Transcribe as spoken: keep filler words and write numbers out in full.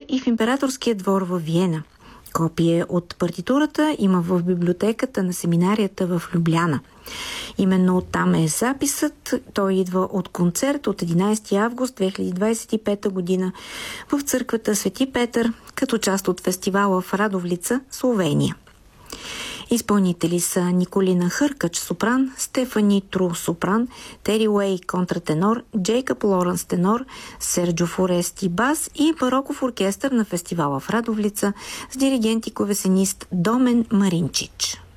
и в Императорския двор във Виена. Копие от партитурата има в библиотеката на семинарията в Любляна. Именно оттам е записът. Той идва от концерт от единайсети август две хиляди двадесет и пета година в църквата Свети Петър, като част от фестивала в Радовлица, Словения. Изпълнители са Николина Хъркач, сопран, Стефани Тру, сопран, Тери Уей, контратенор, Джейкъб Лоренс, тенор, Серджо Форести, бас и бароков оркестър на фестивала в Радовлица с диригент и клавесинист Домен Маринчич.